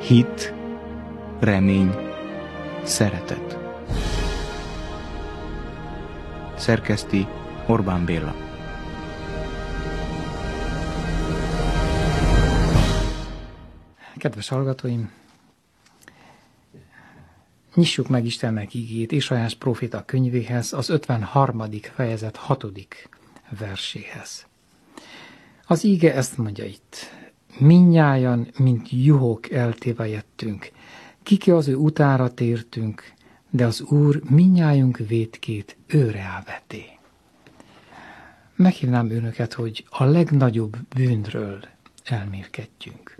hit, remény, szeretet. Szerkeszti Orbán Béla. Kedves hallgatóim, nyissuk meg Istennek igéjét Ézsaiás próféta könyvéhez, az 53. fejezet 6. verséhez. Az íge ezt mondja itt: mindnyájan, mint juhok eltévejedtünk, kiki az ő utára tértünk, de az Úr mindnyájunk vétkét őre veté. Meghívnám önöket, hogy a legnagyobb bűnről elmélkedjünk.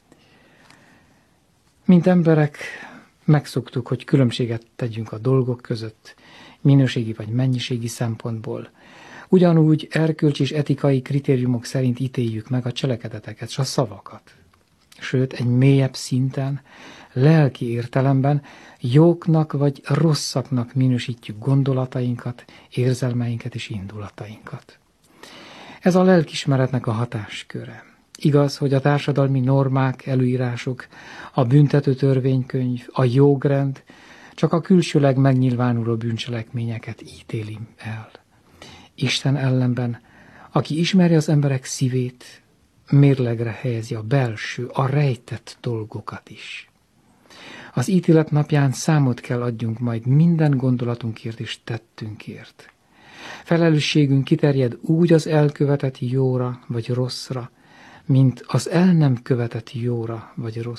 Mint emberek megszoktuk, hogy különbséget tegyünk a dolgok között, minőségi vagy mennyiségi szempontból. Ugyanúgy erkölcsi és etikai kritériumok szerint ítéljük meg a cselekedeteket és a szavakat. Sőt, egy mélyebb szinten, lelki értelemben jóknak vagy rosszaknak minősítjük gondolatainkat, érzelmeinket és indulatainkat. Ez a lelkiismeretnek a hatásköre. Igaz, hogy a társadalmi normák, előírások, a büntető törvénykönyv, a jogrend csak a külsőleg megnyilvánuló bűncselekményeket ítéli el. Isten ellenben, aki ismeri az emberek szívét, mérlegre helyezi a belső, a rejtett dolgokat is. Az ítélet napján számot kell adjunk majd minden gondolatunkért és tettünkért. Felelősségünk kiterjed úgy az elkövetett jóra vagy rosszra, mint az el nem követett jóra vagy rosszra.